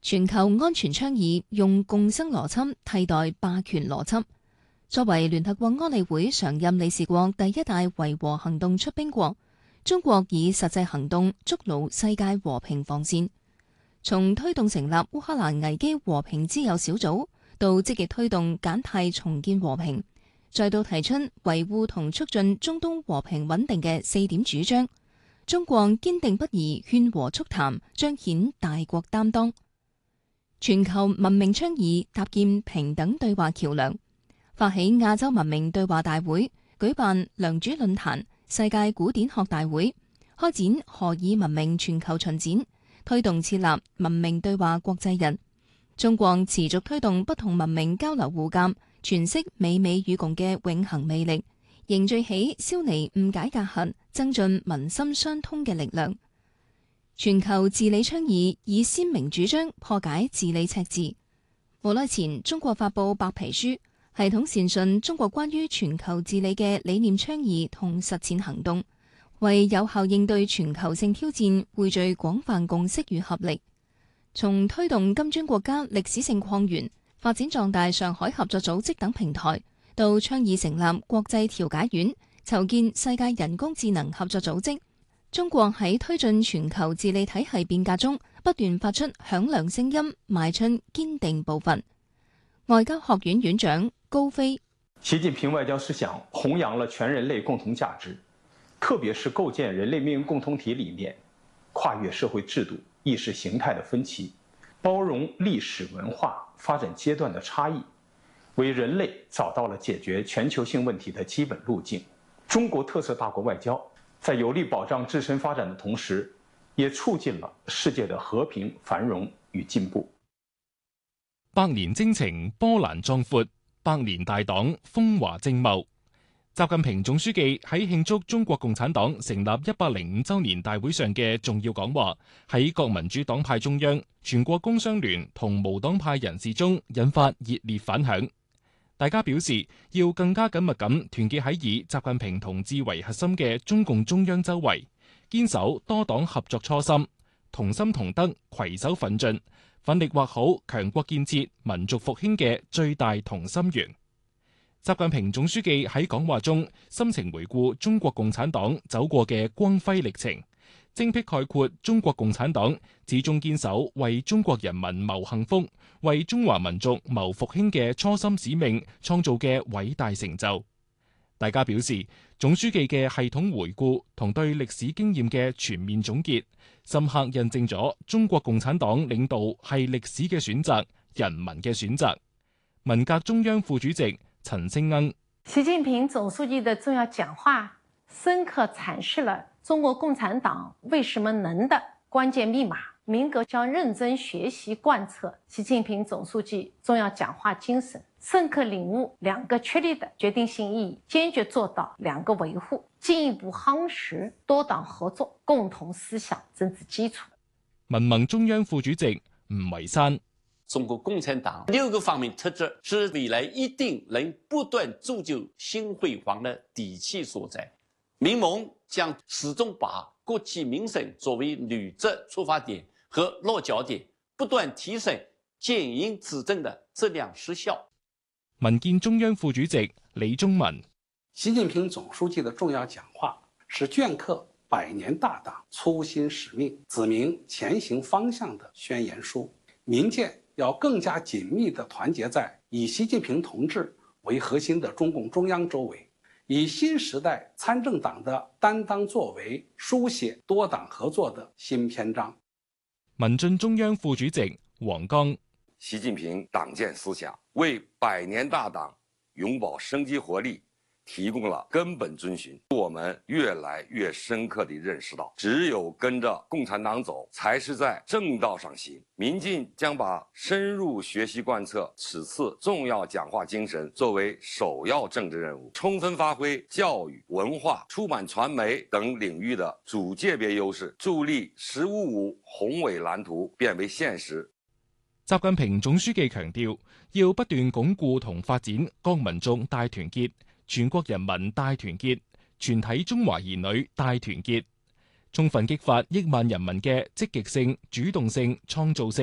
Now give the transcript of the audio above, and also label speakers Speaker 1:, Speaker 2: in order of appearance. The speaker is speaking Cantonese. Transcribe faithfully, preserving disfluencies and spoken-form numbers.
Speaker 1: 全球安全倡議用共生邏輯替代霸權邏輯。作為聯合國安理會常任理事國第一大維和行動出兵國，中國以實際行動築牢世界和平防線。從推動成立烏克蘭危機和平之友小組，到積極推動柬泰重建和平，再到提出維護同促進中東和平穩定嘅四點主張，中國堅定不移勸和促談，彰顯大國擔當。全球文明倡議搭建平等對話橋樑，發起亞洲文明對話大會，舉辦良渚論壇、世界古典學大會，開展何以文明全球巡展，推動設立文明對話國際日。中國持續推動不同文明交流互鑒，詮釋美美與共嘅永恆魅力，凝聚起消弭誤解隔閡、增進民心相通嘅力量。全球治理倡議以鮮明主張破解治理赤字。無耐前，中國發布白皮書，系統闡述中國關於全球治理嘅理念倡議同實踐行動，為有效應對全球性挑戰匯聚廣泛共識與合力。從推動金磚國家歷史性擴員、發展壯大上海合作組織等平台，到倡議成立國際調解院、籌建世界人工智能合作組織，中國喺推進全球治理體系變革中，不斷發出響亮聲音，邁出堅定步伐。外交學院院長高飛：
Speaker 2: 習近平外交思想弘揚了全人類共同價值，特別是構建人類命運共同體理念，跨越社會制度、意識形態的分歧，包容歷史文化發展階段的差異，為人類找到了解決全球性問題的基本路徑。中國特色大國外交在有力保障自身發展的同時，也促進了世界的和平、繁榮與進步。
Speaker 3: 百年征程波瀾壯闊，百年大黨風華正茂。習近平總書記喺慶祝中國共產黨成立一百零五週年大會上嘅重要講話，喺各民主黨派中央、全國工商聯同無黨派人士中引發熱烈反響。大家表示要更加緊密咁團結喺以習近平同志為核心嘅中共中央周圍，堅守多黨合作初心，同心同德，攜手奮進，奮力畫好強國建設、民族復興嘅最大同心圓。習近平總書記喺講話中深情回顧中國共產黨走過嘅光輝歷程，精闢概括中國共產黨始終堅守為中國人民謀幸福、為中華民族謀復興嘅初心使命創造嘅偉大成就。大家表示，總書記嘅系統回顧同對歷史經驗嘅全面總結，深刻印證咗中國共產黨領導係歷史嘅選擇、人民嘅選擇。文革中央副主席陳清恩：
Speaker 4: 習近平總書記的重要講話，深刻闡釋了中國共產黨為什麼能的關鍵密碼。民革將認真學習貫徹習近平總書記重要講話精神，深刻領悟兩個確立的決定性意義，堅決做到兩個維護，進一步夯實多黨合作共同思想政治基礎。
Speaker 3: 民盟中央副主席吳維山：
Speaker 5: 中國共產黨六個方面特質是未來一定能不斷鑄就新輝煌的底氣所在。民盟將始終把國計民生作為履職出發點和落腳點，不斷提升建營執政的質量實效。
Speaker 3: 民建中央副主席李宗文：
Speaker 6: 習近平總書記的重要講話是鐫刻百年大黨初心使命、指明前行方向的宣言書。民建要更加緊密地團結在以習近平同志為核心的中共中央周圍，以新時代參政黨的擔當作為，書寫多黨合作的新篇章。
Speaker 3: 民進中央副主席黃剛：
Speaker 7: 習近平黨建思想為百年大黨永葆生機活力提供了根本遵循，我們越來越深刻地認識到，只有跟着共產黨走，才是在正道上行。民進將把深入學習貫徹此次重要講話精神作為首要政治任務，充分發揮教育、文化、出版傳媒等領域的主界別優勢，助力“十五五”宏偉藍圖變為現實。
Speaker 3: 習近平總書記強調，要不斷鞏固同發展各民族大團結、全國人民大團結、全體中華兒女大團結，充分激發億萬人民嘅積極性、主動性、創造性。